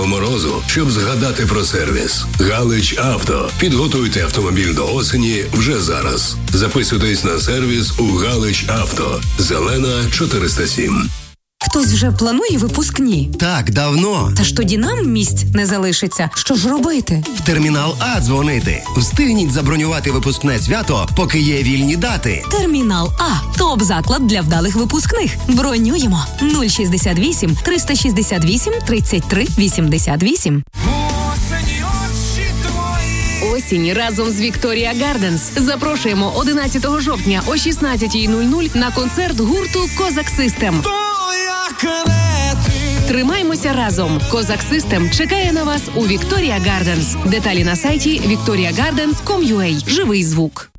морозу, щоб згадати про сервіс. Галич Авто. Підготуйте автомобіль до осені вже зараз. Записуйтесь на сервіс у Галич Авто. Зелена 407. Хтось вже планує випускні? Так, давно. Та ж тоді нам місць не залишиться. Що ж робити? В термінал А дзвонити. Встигніть забронювати випускне свято, поки є вільні дати. Термінал А. Топ-заклад для вдалих випускних. Бронюємо. 068 368 33 88. Осінь разом з Вікторія Гарденс. Запрошуємо 11 жовтня о 16:00 на концерт гурту Козак Систем. Тримаймося разом. Козак Систем чекає на вас у Вікторія Гарденс. Деталі на сайті victoriagardens.com.ua. Живий звук.